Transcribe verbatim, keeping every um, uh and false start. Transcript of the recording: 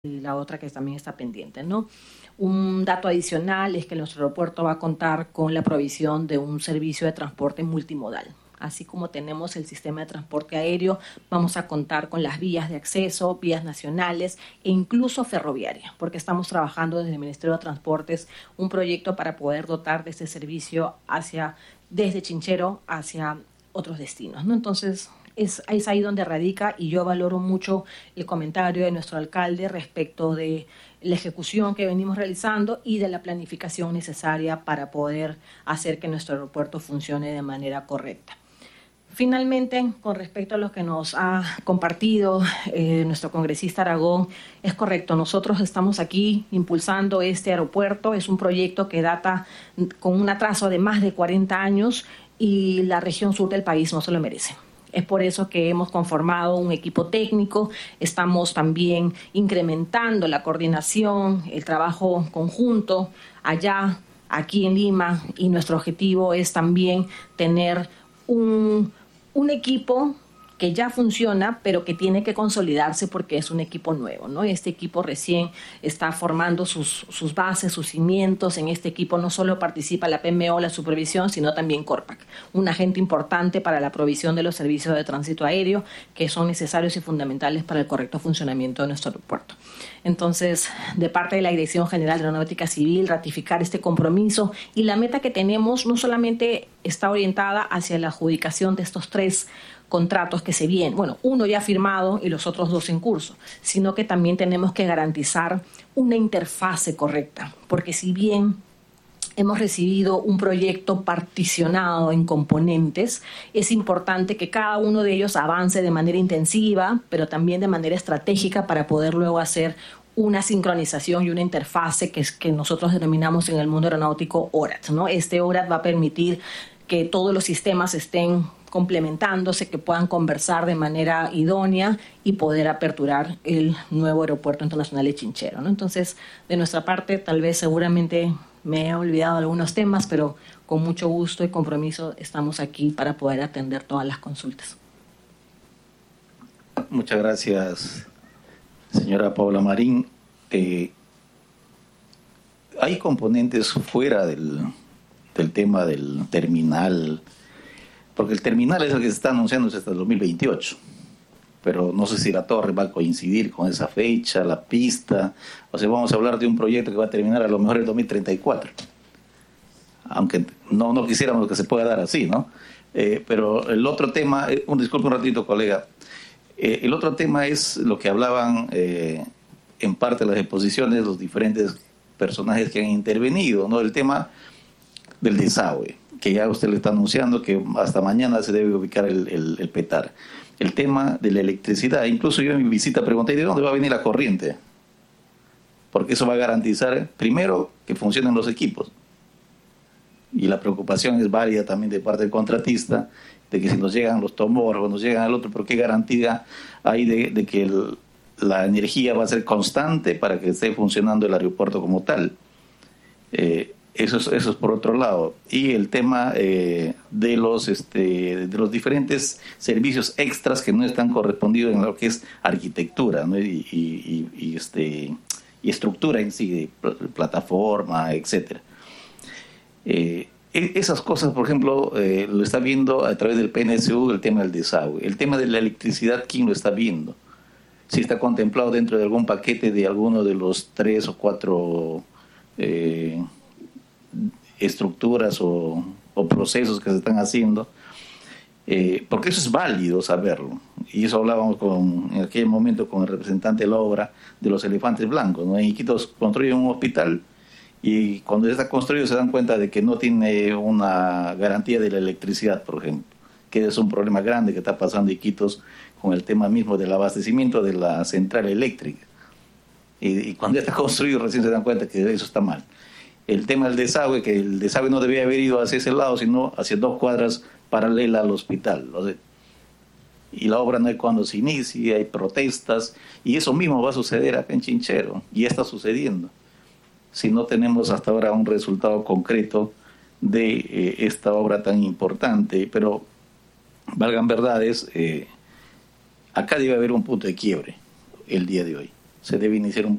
y la otra que también está pendiente, ¿no? Un dato adicional es que nuestro aeropuerto va a contar con la provisión de un servicio de transporte multimodal. Así como tenemos el sistema de transporte aéreo, vamos a contar con las vías de acceso, vías nacionales e incluso ferroviaria, porque estamos trabajando desde el Ministerio de Transportes un proyecto para poder dotar de este servicio hacia, desde Chinchero hacia otros destinos, ¿no? Entonces, es, es ahí donde radica, y yo valoro mucho el comentario de nuestro alcalde respecto de la ejecución que venimos realizando y de la planificación necesaria para poder hacer que nuestro aeropuerto funcione de manera correcta. Finalmente, con respecto a lo que nos ha compartido eh, nuestro congresista Aragón, es correcto, nosotros estamos aquí impulsando este aeropuerto, es un proyecto que data con un atraso de más de cuarenta años y la región sur del país no se lo merece. Es por eso que hemos conformado un equipo técnico, estamos también incrementando la coordinación, el trabajo conjunto allá, aquí en Lima, y nuestro objetivo es también tener un, un equipo que ya funciona, pero que tiene que consolidarse porque es un equipo nuevo, ¿no? Este equipo recién está formando sus, sus bases, sus cimientos. En este equipo no solo participa la P M O, la supervisión, sino también Corpac, un agente importante para la provisión de los servicios de tránsito aéreo que son necesarios y fundamentales para el correcto funcionamiento de nuestro aeropuerto. Entonces, de parte de la Dirección General de Aeronáutica Civil, ratificar este compromiso, y la meta que tenemos no solamente está orientada hacia la adjudicación de estos tres contratos que se vienen, bueno, uno ya firmado y los otros dos en curso, sino que también tenemos que garantizar una interfase correcta, porque si bien hemos recibido un proyecto particionado en componentes, es importante que cada uno de ellos avance de manera intensiva, pero también de manera estratégica para poder luego hacer una sincronización y una interfase que, es, que nosotros denominamos en el mundo aeronáutico O R A T, ¿no? Este O R A T va a permitir que todos los sistemas estén complementándose, que puedan conversar de manera idónea y poder aperturar el nuevo aeropuerto internacional de Chinchero, ¿no? Entonces, de nuestra parte, tal vez seguramente me he olvidado algunos temas, pero con mucho gusto y compromiso estamos aquí para poder atender todas las consultas. Muchas gracias, señora Paula Marín. Eh, hay componentes fuera del, del tema del terminal, porque el terminal es el que se está anunciando hasta el dos mil veintiocho, pero no sé si la torre va a coincidir con esa fecha, la pista, o sea, vamos a hablar de un proyecto que va a terminar a lo mejor el dos mil treinta y cuatro, aunque no, no quisiéramos que se pueda dar así, ¿no? Eh, pero el otro tema, eh, un disculpe un ratito, colega, eh, el otro tema es lo que hablaban eh, en parte de las exposiciones los diferentes personajes que han intervenido, ¿no? El tema del desagüe, que ya usted le está anunciando que hasta mañana se debe ubicar el, el, el petar. El tema de la electricidad, incluso yo en mi visita pregunté, ¿de dónde va a venir la corriente? Porque eso va a garantizar, primero, que funcionen los equipos. Y la preocupación es válida también de parte del contratista, de que si nos llegan los tomógrafos, nos llegan al otro, pero ¿qué garantía hay de, de que el, la energía va a ser constante para que esté funcionando el aeropuerto como tal? Eh, Eso es, eso es por otro lado. Y el tema eh, de los este, de los diferentes servicios extras que no están correspondidos en lo que es arquitectura, ¿no? y, y, y, este, y estructura en sí, plataforma, etcétera. Eh, esas cosas, por ejemplo, eh, lo está viendo a través del P N S U, el tema del desagüe. El tema de la electricidad, ¿quién lo está viendo? Si está contemplado dentro de algún paquete de alguno de los tres o cuatro Eh, estructuras o, o procesos que se están haciendo, eh, porque eso es válido saberlo, y eso hablábamos con, en aquel momento con el representante de la obra de los elefantes blancos, ¿no? En Iquitos construyen un hospital y cuando ya está construido se dan cuenta de que no tiene una garantía de la electricidad, por ejemplo, que es un problema grande que está pasando Iquitos con el tema mismo del abastecimiento de la central eléctrica, y, y cuando ya está construido recién se dan cuenta que eso está mal. El tema del desagüe, que el desagüe no debía haber ido hacia ese lado, sino hacia dos cuadras paralelas al hospital. O sea, y la obra no hay cuando se inicie, hay protestas, y eso mismo va a suceder acá en Chinchero, y está sucediendo, si no tenemos hasta ahora un resultado concreto de eh, esta obra tan importante. Pero, valgan verdades, eh, acá debe haber un punto de quiebre el día de hoy. se debe iniciar un